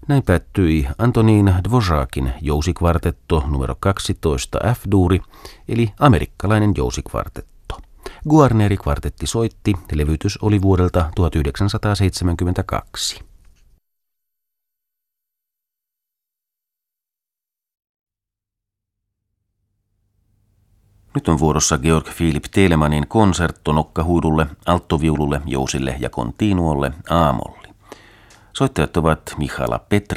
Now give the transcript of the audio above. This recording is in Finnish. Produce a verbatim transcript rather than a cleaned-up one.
Näin päättyi Antonín Dvořákin jousikvartetto numero kaksitoista F-duuri, eli amerikkalainen jousikvartetto. Guarneri-kvartetti soitti, levytys oli vuodelta tuhatyhdeksänsataaseitsemänkymmentäkaksi. Nyt on vuorossa Georg Philipp Telemanin konsertto nokkahuidulle, alttoviululle, jousille ja continuolle A-molli. Soittajat ovat Mihaela Petri